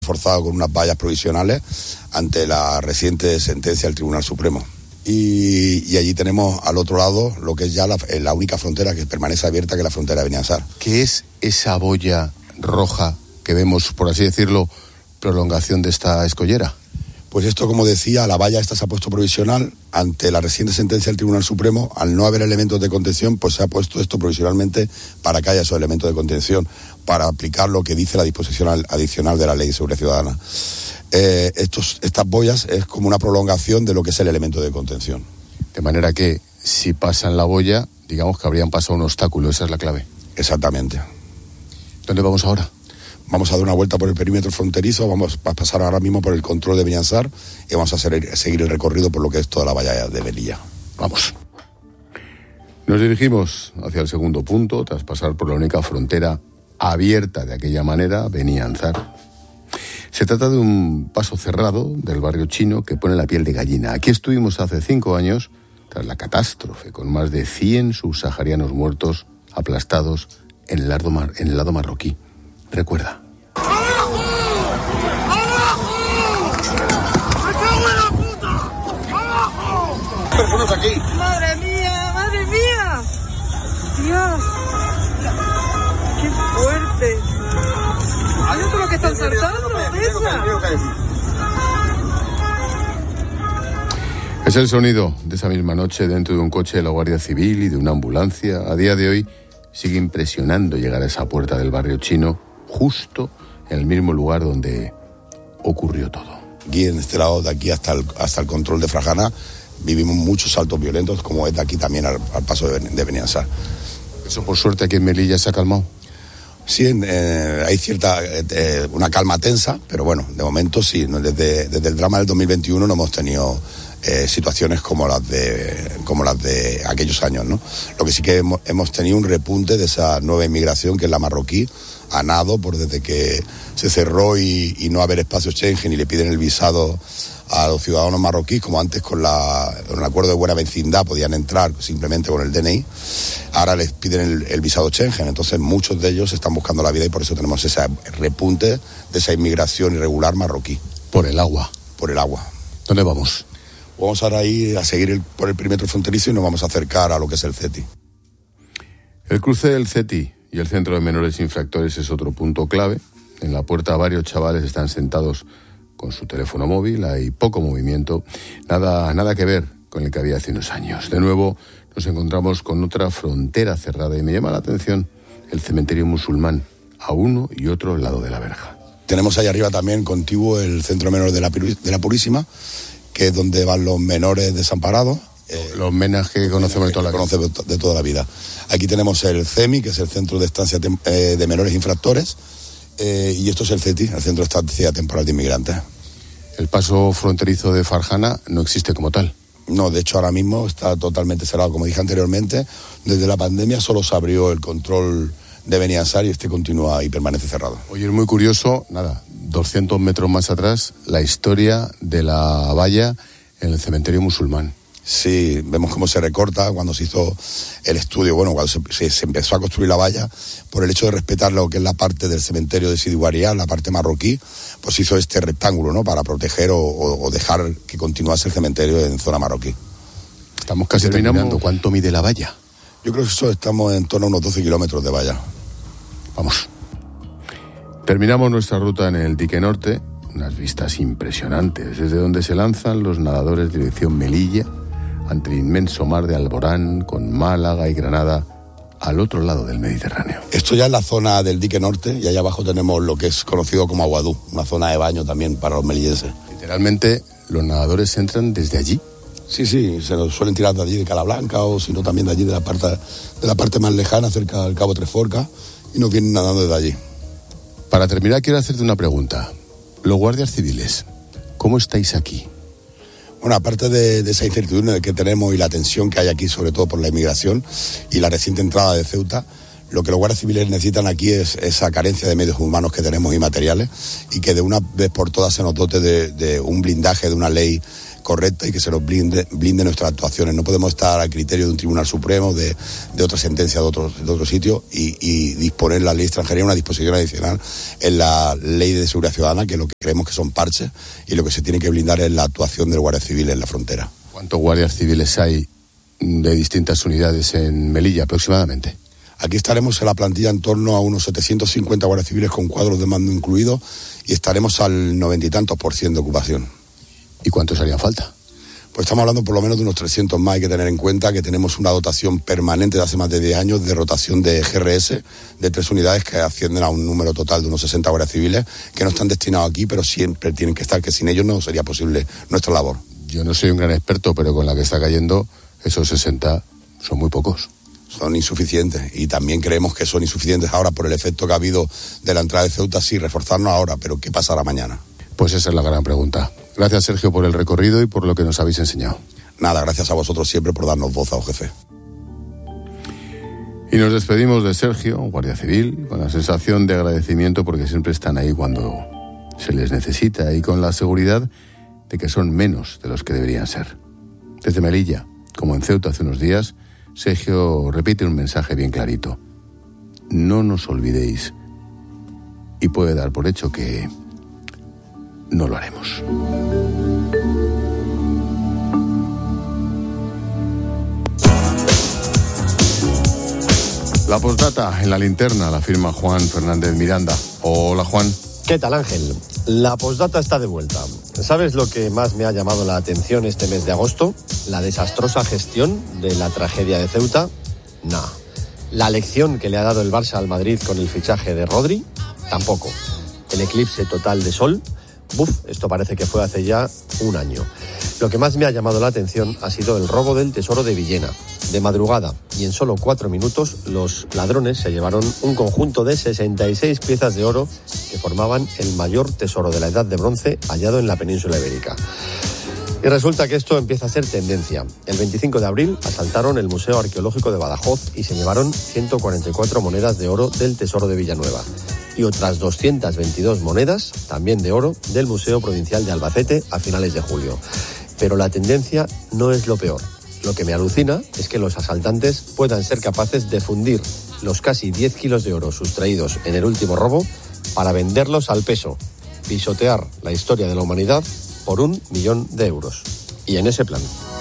forzado con unas vallas provisionales ante la reciente sentencia del Tribunal Supremo. Y allí tenemos al otro lado lo que es ya la única frontera que permanece abierta, que es la frontera de Beniansar. ¿Qué es esa boya roja que vemos, por así decirlo, prolongación de esta escollera? Pues esto, como decía, la valla esta se ha puesto provisional ante la reciente sentencia del Tribunal Supremo. Al no haber elementos de contención, pues se ha puesto esto provisionalmente para que haya esos elementos de contención, para aplicar lo que dice la disposición adicional de la Ley de Seguridad Ciudadana. Estas boyas es como una prolongación de lo que es el elemento de contención. De manera que si pasan la boya, digamos que habrían pasado un obstáculo, esa es la clave. Exactamente. ¿Dónde vamos ahora? Vamos a dar una vuelta por el perímetro fronterizo, vamos a pasar ahora mismo por el control de Beniansar y vamos a seguir el recorrido por lo que es toda la valla de Melilla. Vamos. Nos dirigimos hacia el segundo punto, tras pasar por la única frontera abierta de aquella manera, Beniansar. Se trata de un paso cerrado del barrio chino que pone la piel de gallina. Aquí estuvimos hace 5 años, tras la catástrofe, con más de 100 subsaharianos muertos, aplastados en el lado marroquí. Recuerda. ¡Abajo! ¡Abajo! ¡Me cago en la puta! ¡Abajo! Personas aquí. ¡Madre mía! ¡Madre mía! ¡Dios! ¡Qué fuerte! ¿Hay otro lo que están saltando? Es el sonido de esa misma noche dentro de un coche de la Guardia Civil y de una ambulancia. A día de hoy sigue impresionando llegar a esa puerta del barrio chino, justo en el mismo lugar donde ocurrió todo. Aquí en este lado de aquí hasta el control de Frajana vivimos muchos saltos violentos, como es de aquí también al paso de Beniansar. Eso por suerte aquí en Melilla se ha calmado. Sí, hay cierta una calma tensa, pero bueno, de momento sí. Desde el drama del 2021 no hemos tenido situaciones como las de aquellos años, ¿no? Lo que sí que hemos tenido un repunte de esa nueva inmigración, que es la marroquí, a nado, por desde que se cerró y no haber espacio Schengen y le piden el visado a los ciudadanos marroquíes, como antes con el acuerdo de buena vecindad podían entrar simplemente con el DNI, ahora les piden el visado Schengen. Entonces muchos de ellos están buscando la vida y por eso tenemos ese repunte de esa inmigración irregular marroquí. Por el agua. Por el agua. ¿Dónde vamos? Vamos ahora a ir a seguir por el perímetro fronterizo y nos vamos a acercar a lo que es el CETI. El cruce del CETI y el Centro de Menores Infractores es otro punto clave. En la puerta varios chavales están sentados con su teléfono móvil, hay poco movimiento, nada que ver con el que había hace unos años. De nuevo nos encontramos con otra frontera cerrada y me llama la atención el cementerio musulmán, a uno y otro lado de la verja. Tenemos ahí arriba también contiguo el Centro de Menores de la Purísima, que es donde van los menores desamparados. Los menas que conocemos de toda la vida. Aquí tenemos el CEMI, que es el Centro de Estancia de Menores Infractores, y esto es el CETI, el Centro de Estancia Temporal de Inmigrantes. El paso fronterizo de Farjana no existe como tal. No, de hecho ahora mismo está totalmente cerrado. Como dije anteriormente, desde la pandemia solo se abrió el control de Beniansar y este continúa y permanece cerrado. Oye, es muy curioso, 200 metros más atrás, la historia de la valla en el cementerio musulmán. Sí, vemos cómo se recorta cuando se hizo el estudio, cuando se empezó a construir la valla, por el hecho de respetar lo que es la parte del cementerio de Sidi Ouaria, la parte marroquí, pues hizo este rectángulo, ¿no?, para proteger o dejar que continuase el cementerio en zona marroquí. Estamos casi terminando. ¿Cuánto mide la valla? Yo creo que estamos en torno a unos 12 kilómetros de valla. Vamos. Terminamos nuestra ruta en el dique norte, unas vistas impresionantes, desde donde se lanzan los nadadores dirección Melilla, ante el inmenso mar de Alborán, con Málaga y Granada, al otro lado del Mediterráneo. Esto ya es la zona del dique norte, y allá abajo tenemos lo que es conocido como Aguadú, una zona de baño también para los melillenses. Literalmente, los nadadores entran desde allí. Sí, se nos suelen tirar de allí de Calablanca, o si no también de allí de la parte más lejana, cerca del Cabo Tres Forcas, y nos vienen nadando desde allí. Para terminar, quiero hacerte una pregunta. Los guardias civiles, ¿cómo estáis aquí? Bueno, aparte de esa incertidumbre que tenemos y la tensión que hay aquí, sobre todo por la inmigración y la reciente entrada de Ceuta, lo que los guardias civiles necesitan aquí es esa carencia de medios humanos que tenemos y materiales, y que de una vez por todas se nos dote de un blindaje, de una ley correcta y que se nos blinde nuestras actuaciones. No podemos estar a criterio de un Tribunal Supremo, de otra sentencia de otro sitio y disponer la ley de extranjería una disposición adicional en la ley de seguridad ciudadana, que lo que creemos que son parches, y lo que se tiene que blindar es la actuación del Guardia Civil en la frontera. ¿Cuántos guardias civiles hay de distintas unidades en Melilla aproximadamente? Aquí estaremos en la plantilla en torno a unos 750 guardias civiles con cuadros de mando incluidos y estaremos al 90 y tantos % de ocupación. ¿Y cuántos harían falta? Pues estamos hablando por lo menos de unos 300 más. Hay que tener en cuenta que tenemos una dotación permanente de hace más de 10 años de rotación de GRS de 3 unidades que ascienden a un número total de unos 60 guardias civiles que no están destinados aquí, pero siempre tienen que estar, que sin ellos no sería posible nuestra labor. Yo no soy un gran experto, pero con la que está cayendo, esos 60 son muy pocos. Son insuficientes y también creemos que son insuficientes ahora por el efecto que ha habido de la entrada de Ceuta. Sí, reforzarnos ahora, pero ¿qué pasará mañana? Pues esa es la gran pregunta. Gracias, Sergio, por el recorrido y por lo que nos habéis enseñado. Nada, gracias a vosotros siempre por darnos voz a OGC. Y nos despedimos de Sergio, guardia civil, con la sensación de agradecimiento porque siempre están ahí cuando se les necesita y con la seguridad de que son menos de los que deberían ser. Desde Melilla, como en Ceuta hace unos días, Sergio repite un mensaje bien clarito. No nos olvidéis. Y puede dar por hecho que no lo haremos. La postdata en la linterna la firma Juan Fernández Miranda. Hola, Juan. ¿Qué tal, Ángel? La postdata está de vuelta. ¿Sabes lo que más me ha llamado la atención este mes de agosto? La desastrosa gestión de la tragedia de Ceuta. No. La lección que le ha dado el Barça al Madrid con el fichaje de Rodri. Tampoco. El eclipse total de sol. Esto parece que fue hace ya un año. Lo que más me ha llamado la atención ha sido el robo del tesoro de Villena. De madrugada y en solo 4 minutos, los ladrones se llevaron un conjunto de 66 piezas de oro que formaban el mayor tesoro de la Edad de Bronce hallado en la península ibérica. Y resulta que esto empieza a ser tendencia. El 25 de abril asaltaron el Museo Arqueológico de Badajoz y se llevaron 144 monedas de oro del tesoro de Villanueva y otras 222 monedas, también de oro, del Museo Provincial de Albacete a finales de julio. Pero la tendencia no es lo peor. Lo que me alucina es que los asaltantes puedan ser capaces de fundir los casi 10 kilos de oro sustraídos en el último robo para venderlos al peso, pisotear la historia de la humanidad por 1 millón de euros. Y en ese plan.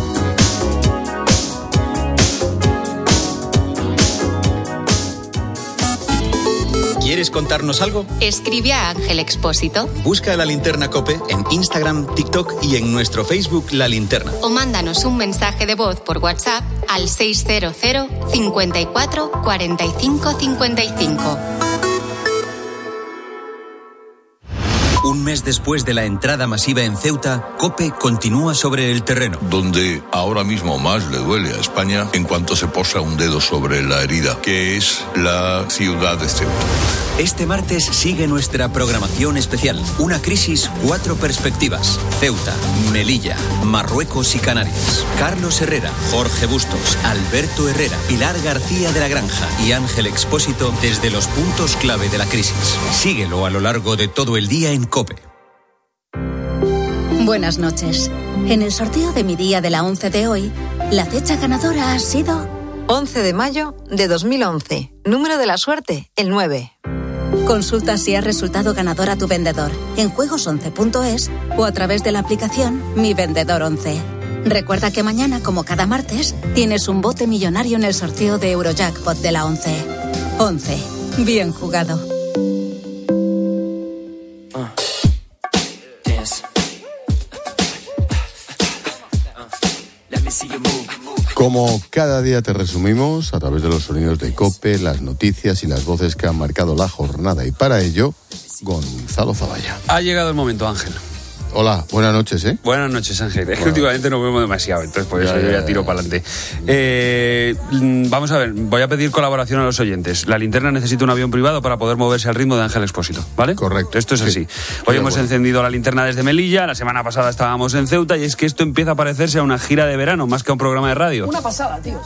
¿Quieres contarnos algo? Escribe a Ángel Expósito. Busca La Linterna COPE en Instagram, TikTok y en nuestro Facebook La Linterna. O mándanos un mensaje de voz por WhatsApp al 600 54 45 55. Un mes después de la entrada masiva en Ceuta, COPE continúa sobre el terreno. Donde ahora mismo más le duele a España en cuanto se posa un dedo sobre la herida, que es la ciudad de Ceuta. Este martes sigue nuestra programación especial. Una crisis, 4 perspectivas. Ceuta, Melilla, Marruecos y Canarias. Carlos Herrera, Jorge Bustos, Alberto Herrera, Pilar García de la Granja y Ángel Expósito desde los puntos clave de la crisis. Síguelo a lo largo de todo el día en COPE. Buenas noches. En el sorteo de mi día de la 11 de hoy, la fecha ganadora ha sido 11 de mayo de 2011. Número de la suerte, el 9. Consulta si has resultado ganador a tu vendedor en juegos11.es o a través de la aplicación Mi Vendedor 11. Recuerda que mañana, como cada martes, tienes un bote millonario en el sorteo de Eurojackpot de la 11. 11. Bien jugado. Como cada día te resumimos a través de los sonidos de COPE, las noticias y las voces que han marcado la jornada. Y para ello, Gonzalo Zavalla. Ha llegado el momento, Ángel. Hola, buenas noches, ¿eh? Buenas noches, Ángel. Es que últimamente nos vemos demasiado, entonces por eso yo ya tiro para adelante. Vamos a ver, voy a pedir colaboración a los oyentes. La linterna necesita un avión privado para poder moverse al ritmo de Ángel Expósito, ¿vale? Correcto. Esto es así. Hoy hemos encendido la linterna desde Melilla, la semana pasada estábamos en Ceuta y es que esto empieza a parecerse a una gira de verano más que a un programa de radio. Una pasada, tíos.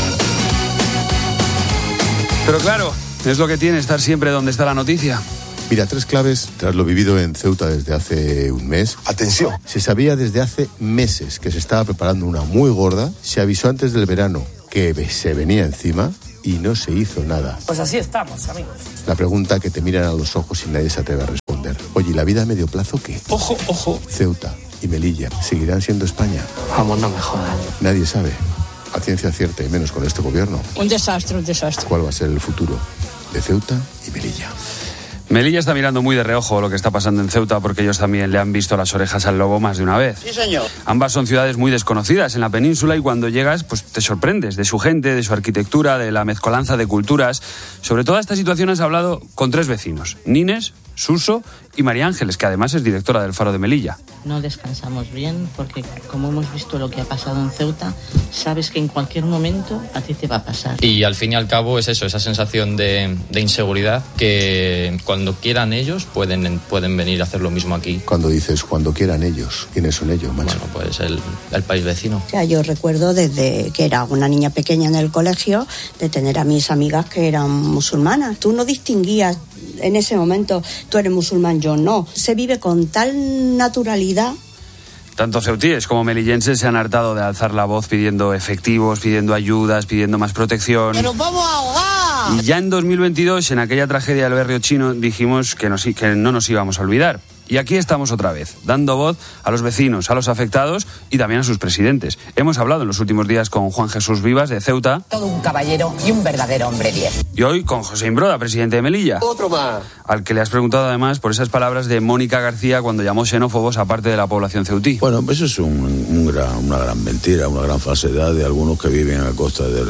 Pero claro, es lo que tiene estar siempre donde está la noticia. Mira, 3 claves tras lo vivido en Ceuta desde hace un mes. Atención. Se sabía desde hace meses que se estaba preparando una muy gorda, se avisó antes del verano que se venía encima y no se hizo nada. Pues así estamos, amigos. La pregunta que te miran a los ojos y nadie se atreve a responder. Oye, ¿y la vida a medio plazo qué? Ojo, ojo. Ceuta y Melilla seguirán siendo España. Vamos, no me jodas. Nadie sabe, a ciencia cierta y menos con este gobierno, Un desastre, un desastre. cuál va a ser el futuro de Ceuta y Melilla. Melilla está mirando muy de reojo lo que está pasando en Ceuta porque ellos también le han visto las orejas al lobo más de una vez. Sí, señor. Ambas son ciudades muy desconocidas en la península y cuando llegas pues te sorprendes de su gente, de su arquitectura, de la mezcolanza de culturas. Sobre toda esta situación has hablado con 3 vecinos, Nines, Suso y María Ángeles, que además es directora del Faro de Melilla. No descansamos bien porque como hemos visto lo que ha pasado en Ceuta, sabes que en cualquier momento a ti te va a pasar. Y al fin y al cabo es eso, esa sensación de inseguridad que cuando quieran ellos pueden venir a hacer lo mismo aquí. Cuando dices cuando quieran ellos, ¿quiénes son ellos, macho? Bueno, pues el país vecino. O sea, yo recuerdo desde que era una niña pequeña en el colegio de tener a mis amigas que eran musulmanas. Tú no distinguías en ese momento, tú eres musulmán, yo no. Se vive con tal naturalidad. Tanto ceutíes como melillenses se han hartado de alzar la voz pidiendo efectivos, pidiendo ayudas, pidiendo más protección. ¡Pero vamos a ahogar! Y ya en 2022, en aquella tragedia del barrio chino, dijimos que no nos íbamos a olvidar. Y aquí estamos otra vez, dando voz a los vecinos, a los afectados y también a sus presidentes. Hemos hablado en los últimos días con Juan Jesús Vivas, de Ceuta. Todo un caballero y un verdadero hombre 10. Y hoy con José Imbroda, presidente de Melilla. Otro más. Al que le has preguntado además por esas palabras de Mónica García cuando llamó xenófobos a parte de la población ceutí. Bueno, eso es una gran mentira, una gran falsedad de algunos que viven a costa de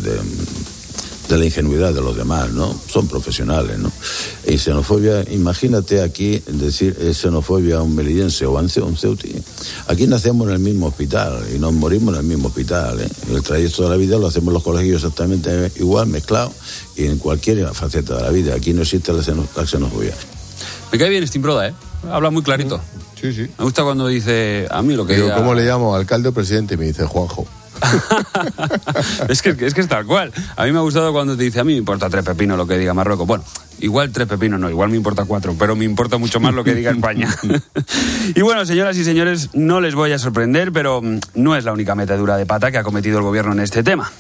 la ingenuidad de los demás, ¿no? Son profesionales, ¿no? Y xenofobia, imagínate aquí decir xenofobia a un melillense o a un ceutí. Aquí nacemos en el mismo hospital y nos morimos en el mismo hospital, ¿eh? El trayecto de la vida lo hacemos en los colegios exactamente igual, mezclado, y en cualquier faceta de la vida. Aquí no existe la xenofobia. Me cae bien Imbroda, ¿eh? Habla muy clarito. Sí, sí. Me gusta cuando dice a mí lo que digo, diga... ¿cómo le llamo? ¿Alcalde o presidente? Me dice Juanjo. es que es tal cual. A mí me ha gustado cuando te dice, a mí me importa 3 pepinos lo que diga Marruecos. Bueno, igual 3 pepinos no, igual me importa 4, pero me importa mucho más lo que diga España. Y bueno, señoras y señores, no les voy a sorprender, pero no es la única metedura de pata que ha cometido el gobierno en este tema.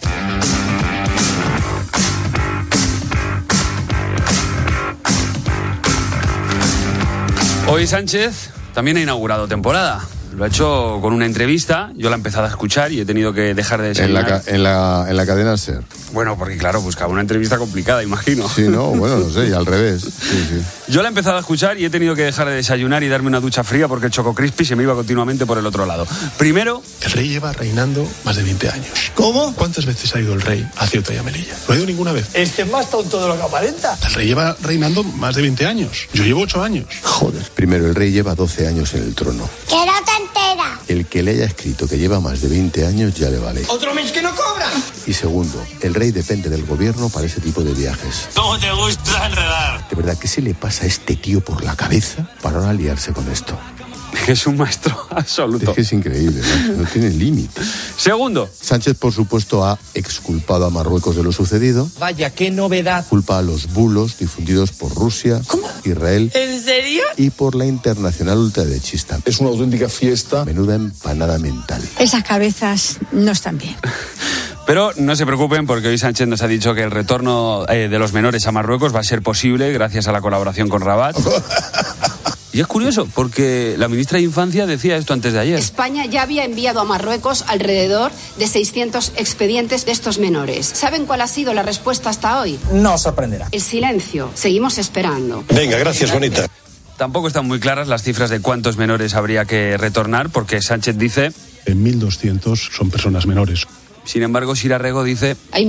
Hoy Sánchez también ha inaugurado temporada. Lo ha hecho con una entrevista, yo la he empezado a escuchar y he tenido que dejar de desayunar. En la cadena SER. Bueno, porque claro, buscaba una entrevista complicada, imagino. Sí, no, bueno, no sé, y al revés. Sí. Yo la he empezado a escuchar y he tenido que dejar de desayunar y darme una ducha fría porque el Choco Crispy se me iba continuamente por el otro lado. Primero... El rey lleva reinando más de 20 años. ¿Cómo? ¿Cuántas veces ha ido el rey a Ceuta y a Melilla? No ha ido ninguna vez. Este es más tonto de lo que aparenta. El rey lleva reinando más de 20 años. Yo llevo 8 años. Joder. Primero, el rey lleva 12 años en el trono. ¡Que no te entera! El que le haya escrito que lleva más de 20 años ya le vale. ¡Otro mes que no cobra! Y segundo, el rey depende del gobierno para ese tipo de viajes. ¿Cómo te gusta enredar? De verdad, ¿qué se le pasa a este tío por la cabeza para no aliarse con esto? Es un maestro absoluto. Es que es increíble, no tiene límite. Segundo. Sánchez, por supuesto, ha exculpado a Marruecos de lo sucedido. Vaya, qué novedad. Culpa a los bulos difundidos por Rusia, Israel. ¿En serio? Y por la internacional ultraderechista. Es una auténtica fiesta. Menuda empanada mental. Esas cabezas no están bien. Pero no se preocupen porque hoy Sánchez nos ha dicho que el retorno de los menores a Marruecos va a ser posible gracias a la colaboración con Rabat. Y es curioso, porque la ministra de Infancia decía esto antes de ayer. España ya había enviado a Marruecos alrededor de 600 expedientes de estos menores. ¿Saben cuál ha sido la respuesta hasta hoy? No sorprenderá. El silencio. Seguimos esperando. Venga, gracias, bonita. Tampoco están muy claras las cifras de cuántos menores habría que retornar, porque Sánchez dice... En 1.200 son personas menores. Sin embargo, Sira Rego dice... Hay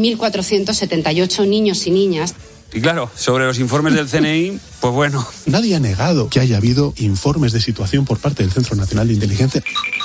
1.478 niños y niñas. Y claro, sobre los informes del CNI, pues bueno. Nadie ha negado que haya habido informes de situación por parte del Centro Nacional de Inteligencia.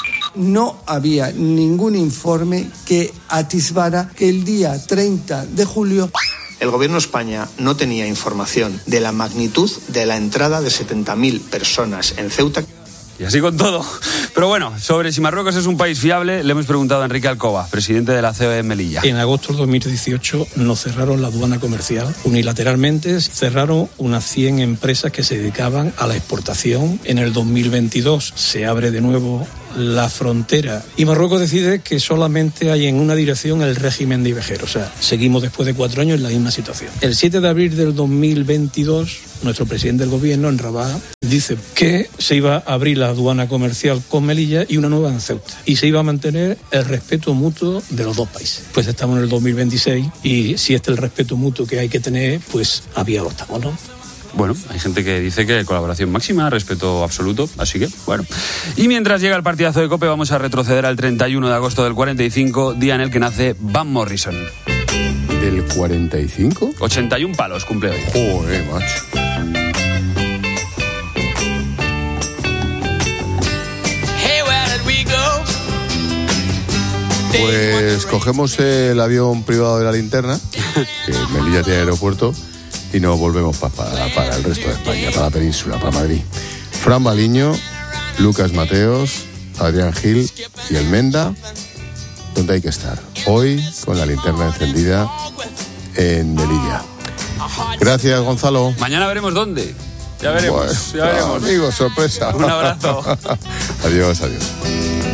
No había ningún informe que atisbara que el día 30 de julio... El gobierno de España no tenía información de la magnitud de la entrada de 70.000 personas en Ceuta. Y así con todo. Pero bueno, sobre si Marruecos es un país fiable, le hemos preguntado a Enrique Alcoba, presidente de la COE en Melilla. En agosto de 2018 nos cerraron la aduana comercial. Unilateralmente cerraron unas 100 empresas que se dedicaban a la exportación. En el 2022 se abre de nuevo la frontera y Marruecos decide que solamente hay en una dirección el régimen de viajeros. O sea, seguimos después de 4 años en la misma situación. El 7 de abril del 2022, nuestro presidente del gobierno, en Rabat, dice que se iba a abrir la aduana comercial con Melilla y una nueva en Ceuta. Y se iba a mantener el respeto mutuo de los dos países. Pues estamos en el 2026 y si este es el respeto mutuo que hay que tener, pues había lo estamos, ¿no? Bueno, hay gente que dice que colaboración máxima, respeto absoluto, así que, bueno. Y mientras llega el partidazo de COPE, vamos a retroceder al 31 de agosto del 45, día en el que nace Van Morrison. ¿Del 45? 81 palos cumple hoy. Joder, macho. Pues cogemos el avión privado de la linterna, que Melilla tiene aeropuerto, y nos volvemos para el resto de España, para la península, para Madrid. Fran Baliño, Lucas Mateos, Adrián Gil y el Menda, donde hay que estar. Hoy con la linterna encendida en Melilla. Gracias, Gonzalo. Mañana veremos dónde. Ya veremos, Bueno, ya veremos. Amigos, sorpresa. Un abrazo. Adiós.